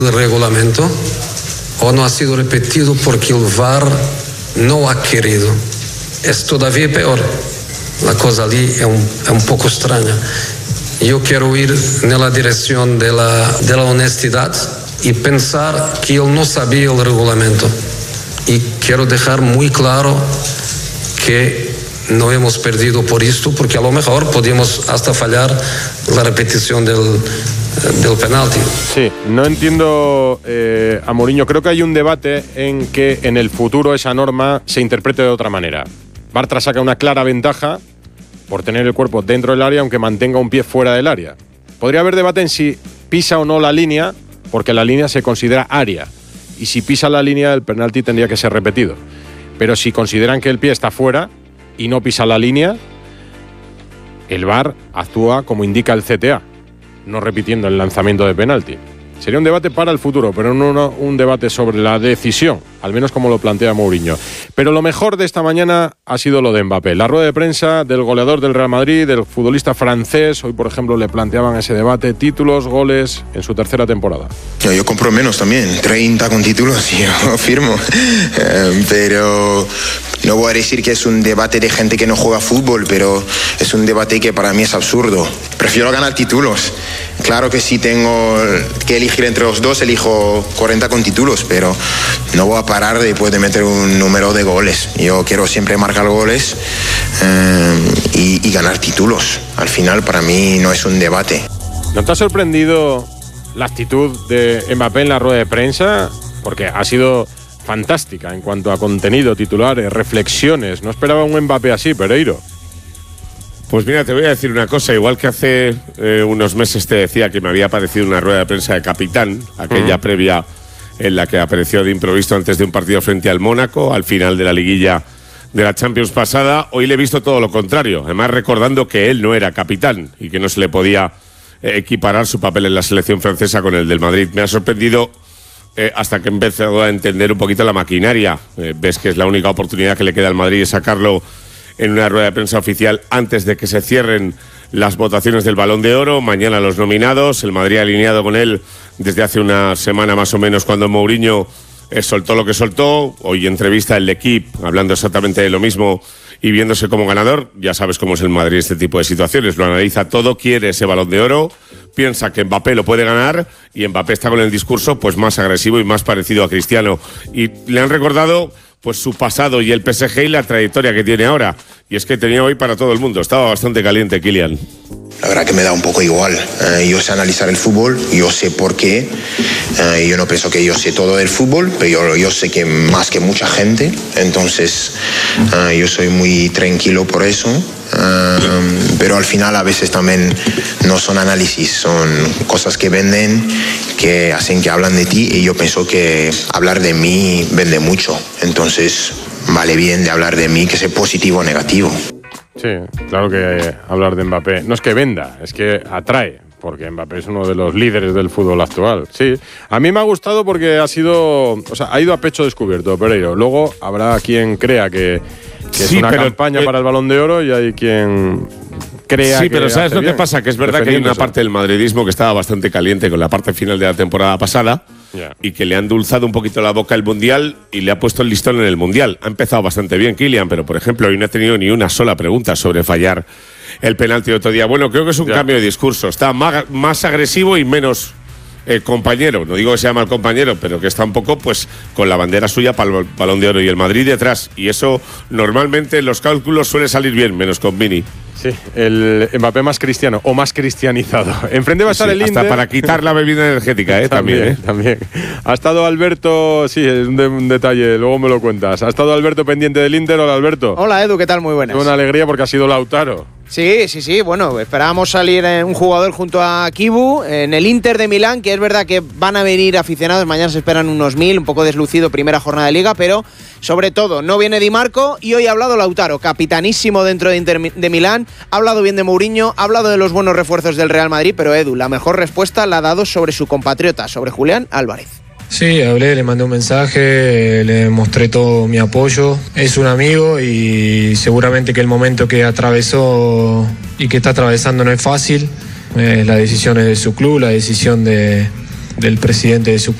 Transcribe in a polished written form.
del reglamento o no ha sido repetido porque el VAR no ha querido. Es todavía peor. La cosa allí es un poco extraña. Yo quiero ir en la dirección de la honestidad y pensar que él no sabía el reglamento. Y quiero dejar muy claro que no hemos perdido por esto, porque a lo mejor podíamos hasta fallar la repetición del penalti. Sí, no entiendo a Mourinho. Creo que hay un debate en que en el futuro esa norma se interprete de otra manera. Bartra saca una clara ventaja por tener el cuerpo dentro del área, aunque mantenga un pie fuera del área. Podría haber debate en si pisa o no la línea, porque la línea se considera área. Y si pisa la línea, el penalti tendría que ser repetido. Pero si consideran que el pie está fuera y no pisa la línea, el VAR actúa como indica el CTA, no repitiendo el lanzamiento de penalti. Sería un debate para el futuro, pero no un debate sobre la decisión, al menos como lo plantea Mourinho. Pero lo mejor de esta mañana ha sido lo de Mbappé. La rueda de prensa del goleador del Real Madrid, del futbolista francés. Hoy, por ejemplo, le planteaban ese debate, títulos, goles en su tercera temporada. Yo compro menos también, 30 con títulos y yo firmo. Pero no voy a decir que es un debate de gente que no juega fútbol, pero es un debate que para mí es absurdo. Prefiero ganar títulos. Claro que si tengo que elegir entre los dos, elijo 40 con títulos, pero no voy a parar después de meter un número de goles. Yo quiero siempre marcar goles y ganar títulos. Al final, para mí no es un debate. ¿No te ha sorprendido la actitud de Mbappé en la rueda de prensa? Porque ha sido fantástica en cuanto a contenido, titulares, reflexiones. No esperaba un Mbappé así, Pereiro. Pues mira, te voy a decir una cosa. Igual que hace unos meses te decía que me había aparecido una rueda de prensa de capitán, aquella previa en la que apareció de improviso antes de un partido frente al Mónaco, al final de la liguilla de la Champions pasada. Hoy le he visto todo lo contrario, además recordando que él no era capitán y que no se le podía equiparar su papel en la selección francesa con el del Madrid. Me ha sorprendido hasta que he empezado a entender un poquito la maquinaria. Ves que es la única oportunidad que le queda al Madrid, es sacarlo en una rueda de prensa oficial antes de que se cierren las votaciones del Balón de Oro. Mañana los nominados, el Madrid alineado con él desde hace una semana más o menos, cuando Mourinho soltó lo que soltó. Hoy entrevista el L'Equipe hablando exactamente de lo mismo y viéndose como ganador. Ya sabes cómo es el Madrid este tipo de situaciones, lo analiza todo, quiere ese Balón de Oro, piensa que Mbappé lo puede ganar y Mbappé está con el discurso pues más agresivo y más parecido a Cristiano. Y le han recordado pues su pasado y el PSG y la trayectoria que tiene ahora. Y es que tenía hoy para todo el mundo. Estaba bastante caliente, Kylian. La verdad que me da un poco igual. Yo sé analizar el fútbol, yo sé por qué. Yo no pienso que yo sé todo del fútbol, pero yo sé que más que mucha gente. Entonces, yo soy muy tranquilo por eso. Pero al final a veces también no son análisis, son cosas que venden, que hacen que hablan de ti, y yo pienso que hablar de mí vende mucho. Entonces, vale bien de hablar de mí, que sea positivo o negativo. Sí, claro que hablar de Mbappé no es que venda, es que atrae, porque Mbappé es uno de los líderes del fútbol actual. Sí, a mí me ha gustado porque ha ido a pecho descubierto, Pereiro. Luego habrá quien crea que es una campaña para el Balón de Oro, y hay quien crea que... Sí, pero ¿sabes lo que pasa? Que es verdad que hay una parte del madridismo que estaba bastante caliente con la parte final de la temporada pasada, y que le ha endulzado un poquito la boca el Mundial y le ha puesto el listón en el Mundial. Ha empezado bastante bien Kylian, pero por ejemplo hoy no ha tenido ni una sola pregunta sobre fallar el penalti de otro día. Bueno, creo que es un cambio de discurso. Está más agresivo y menos compañero. No digo que sea mal compañero, pero que está un poco pues con la bandera suya para el Balón de Oro y el Madrid detrás. Y eso normalmente en los cálculos suele salir bien, menos con Vini. Sí, el Mbappé más cristiano o más cristianizado. Enfrente va a estar el Inter. Hasta para quitar la bebida energética, también. También. Ha estado Alberto, sí, es un detalle, luego me lo cuentas. Ha estado Alberto pendiente del Inter. Hola, Alberto. Hola, Edu, ¿qué tal? Muy buenas. Una alegría porque ha sido Lautaro. Sí, bueno, esperábamos salir un jugador junto a Kibu en el Inter de Milán, que es verdad que van a venir aficionados, mañana se esperan unos 1000, un poco deslucido, primera jornada de Liga, pero sobre todo no viene Di Marco, y hoy ha hablado Lautaro, capitanísimo dentro de Inter de Milán, ha hablado bien de Mourinho, ha hablado de los buenos refuerzos del Real Madrid, pero Edu, la mejor respuesta la ha dado sobre su compatriota, sobre Julián Álvarez. Sí, hablé, le mandé un mensaje, le mostré todo mi apoyo. Es un amigo y seguramente que el momento que atravesó y que está atravesando no es fácil. La decisión es de su club, la decisión de del presidente de su club.